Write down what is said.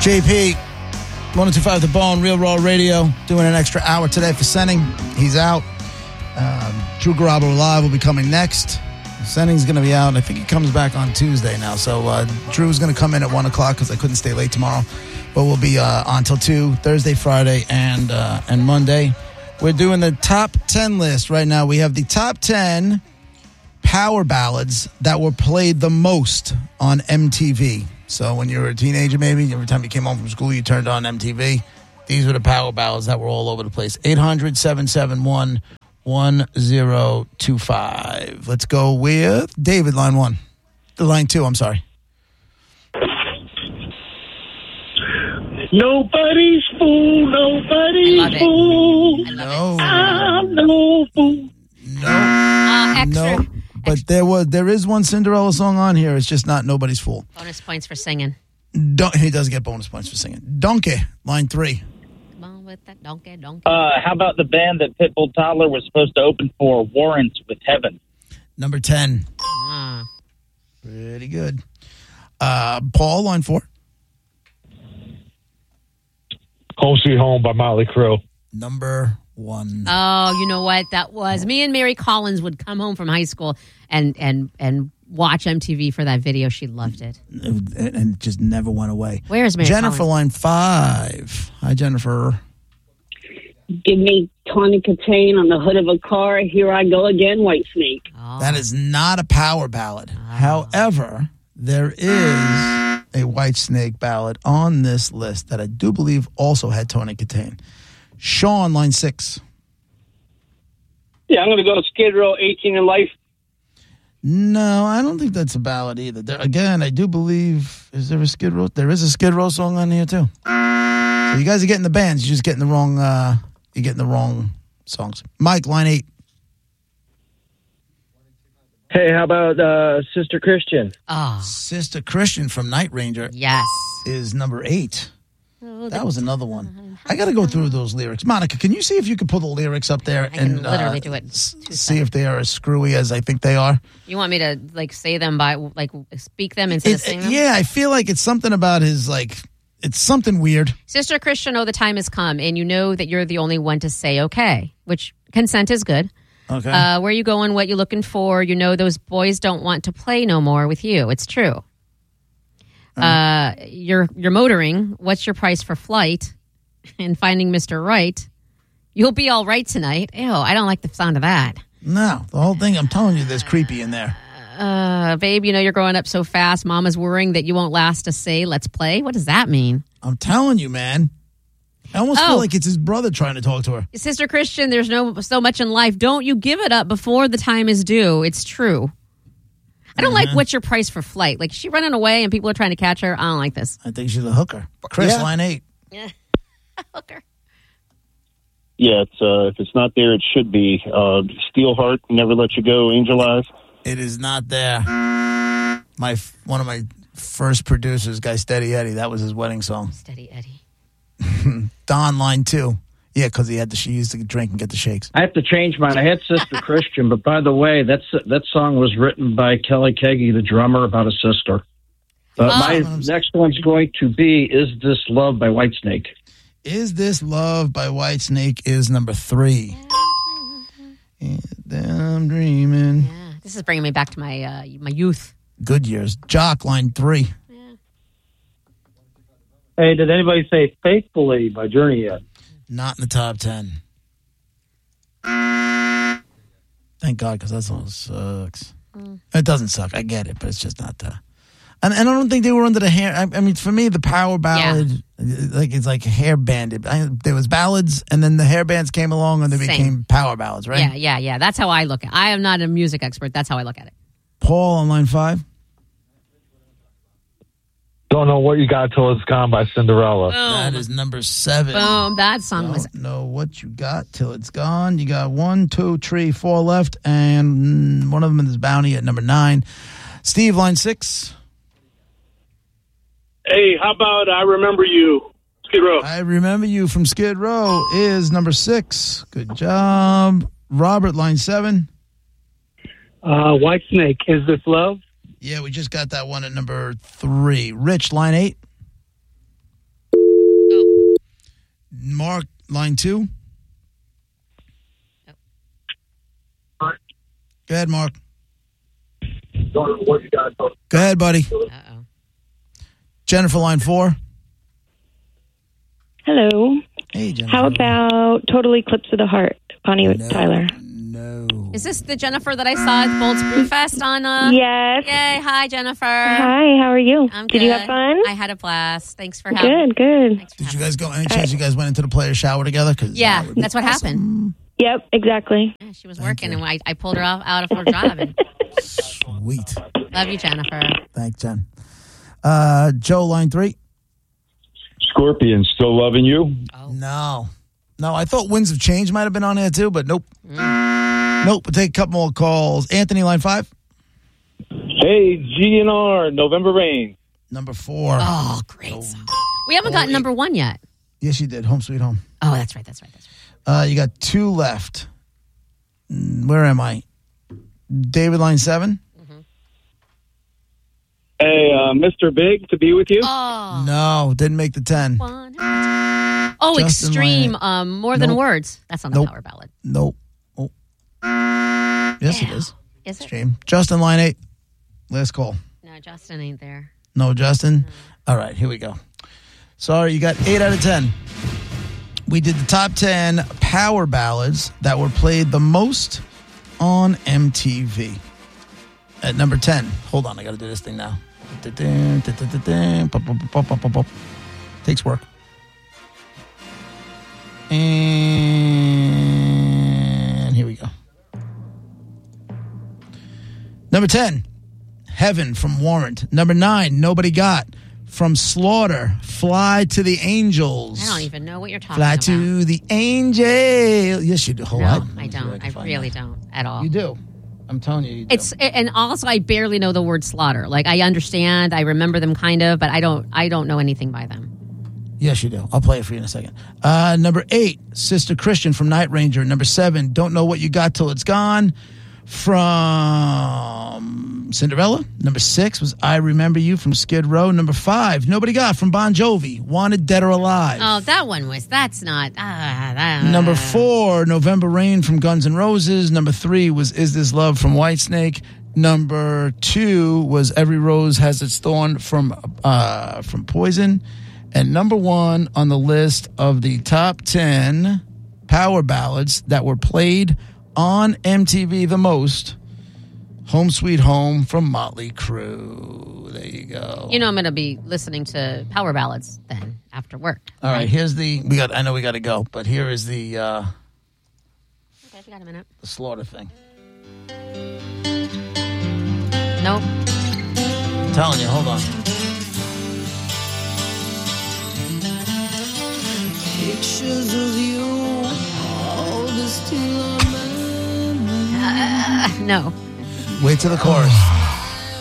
JP, 102.5 The Bone, Real Raw Radio, doing an extra hour today for Senning. He's out. Drew Garabo Live will be coming next. Senning's going to be out. I think he comes back on Tuesday now. So Drew's going to come in at 1 o'clock because I couldn't stay late tomorrow. But we'll be on till 2, Thursday, Friday, and Monday. We're doing the top 10 list right now. We have the top 10 power ballads that were played the most on MTV. So when you were a teenager, maybe, every time you came home from school, you turned on MTV. These were the power ballads that were all over the place. 800-771-1025. Let's go with David, line 1. Line 2, I'm sorry. Nobody's fool, nobody's fool. No. I'm no fool. No. Extra. No. But there is one Cinderella song on here. It's just not Nobody's Fool. Bonus points for singing. He does get bonus points for singing. Donkey, line 3. Come on with that donkey. How about the band that Pitbull Toddler was supposed to open for, Warrants with Heaven? Number 10. Pretty good. Paul, line 4. Home Sweet Home by Motley Crue. Number 1. Oh, you know what that was? Me and Mary Collins would come home from high school and watch MTV for that video. She loved it. And it just never went away. Where's Mary Jennifer, Collins? line 5. Hi, Jennifer. Give me Tawny Katane on the hood of a car. Here I go again, Whitesnake. Oh. That is not a power ballad. However, there is a Whitesnake ballad on this list that I do believe also had Tawny Katane. Sean, line 6. Yeah, I'm going to go Skid Row, 18 in Life. No, I don't think that's a ballad either. Again, I do believe, is there a Skid Row? There is a Skid Row song on here too. So you guys are getting the bands. You're just getting the wrong, you're getting the wrong songs. Mike, line 8. Hey, how about Sister Christian? Oh, Sister Christian from Night Ranger yes. is number 8. That was another one. I got to go through those lyrics. Monica, can you see if you can pull the lyrics up there can literally do it in 2 see if they are as screwy as I think they are? You want me to say them speak them instead of sing them? Yeah, I feel like it's something about his it's something weird. Sister Christian, the time has come, and you know that you're the only one to say okay, which consent is good. Okay. Where you going, what you looking for, you know those boys don't want to play no more with you. It's true. You're motoring. What's your price for flight? And finding Mr. Right. You'll be all right tonight. Ew, I don't like the sound of that. No, the whole thing, I'm telling you, there's creepy in there. Babe, you're growing up so fast. Mama's worrying that you won't last to say, let's play. What does that mean? I'm telling you, man. I almost feel like it's his brother trying to talk to her. Sister Christian, there's so much in life. Don't you give it up before the time is due. It's true. I don't like what's your price for flight. Like, is she running away and people are trying to catch her? I don't like this. I think she's a hooker. Chris, line 8. Yeah. Hooker. Yeah, if it's not there, it should be. Steelheart, Never Let You Go, Angel Eyes. It is not there. One of my first producers, guy Steady Eddie, that was his wedding song. Steady Eddie. Don, line 2. Yeah, because she used to drink and get the shakes. I have to change mine. I had Sister Christian, but by the way, that song was written by Kelly Kegi, the drummer, about a sister. My next one's going to be Is This Love by Whitesnake. Is This Love by Whitesnake is number 3. I'm dreaming. Yeah, this is bringing me back to my youth. Good years. Jock, line 3. Hey, did anybody say Faithfully by Journey yet? Not in the top 10. Thank God, because that song sucks. It doesn't suck. I get it, but it's just not the... And I don't think they were under the hair... I mean, for me, the power ballad, it's like hair banded. There was ballads, and then the hair bands came along, and they became power ballads, right? Yeah. That's how I look at it. I am not a music expert. That's how I look at it. Paul on line 5. Don't Know What You Got Till It's Gone by Cinderella. Boom. That is number 7. Boom. That song was... Don't know what you got till it's gone. You got 1, 2, 3, 4 left, and one of them is Bounty at number 9. Steve, line 6. Hey, how about I Remember You, Skid Row? I Remember You from Skid Row is number 6. Good job. Robert, line 7. Whitesnake, Is This Love? Yeah, we just got that one at number 3. Rich, line 8. Mark, line 2. Go ahead, Mark. Go ahead, buddy. Uh-oh. Jennifer, line 4. Hello. Hey, Jennifer. How about Total Eclipse of the Heart, Bonnie Tyler? No. Is this the Jennifer that I saw at Bolt's Brewfest on? Yes. Yay! Hi, Jennifer. Hi. How are you? I'm Did good. you have fun? I had a blast. Thanks for having me. Good. Thanks for Did you having guys go? Any chance you guys went into the player shower together? 'Cause Yeah, that would be that's what awesome. happened. Yep, exactly. Yeah, she was working, and I pulled her out of her job. And Sweet. love you, Jennifer. Thanks, Jen. Joe, line 3. Scorpion, still loving you? No, I thought Winds of Change might have been on there too, but nope. Nope. We'll take a couple more calls. Anthony, line 5. Hey, GNR, November Rain. Number 4. Oh, great song. We haven't gotten number 1 yet. Yes, you did. Home Sweet Home. Oh, that's right. You got 2 left. Where am I? David, line 7. Hey, Mr. Big, To Be With You. Oh, No, didn't make the 10. Oh, Justin Extreme. Lane. More Than Nope. Words. That's not a Nope. power ballad. Nope. Oh. Yes, it is. Is it? Stream. Justin, line 8. Last call. No, Justin ain't there. No, Justin? All right, here we go. Sorry, you got 8 out of 10. We did the top 10 power ballads that were played the most on MTV. At number 10. Hold on, I got to do this thing now. Takes work. And here we go. Number 10, Heaven from Warrant. Number 9, Nobody Got from Slaughter, Fly to the Angels. I don't even know what you're talking Fly about. to the Angel. Yes, you do. Hold No, on. I don't. I really don't at all. You do. I'm telling you, you do. And also I barely know the word Slaughter. Like I understand, I remember them kind of, but I don't know anything by them. Yes, you do. I'll play it for you in a second. Number 8, Sister Christian from Night Ranger. Number 7, Don't Know What You Got Till It's Gone from Cinderella. Number 6 was I Remember You from Skid Row. Number 5, Nobody Got from Bon Jovi. Wanted Dead or Alive. Oh, that's not. Number 4, November Rain from Guns N' Roses. Number 3 was Is This Love from Whitesnake. Number 2 was Every Rose Has Its Thorn from Poison. And number 1 on the list of the top 10 power ballads that were played on MTV the most, Home Sweet Home from Motley Crue. There you go. You know I'm going to be listening to power ballads then after work. All right, here's I know we got to go, but here is the Okay, we got a minute. the Slaughter thing. Nope. I'm telling you, hold on. Pictures of you, all this No. Wait till the chorus.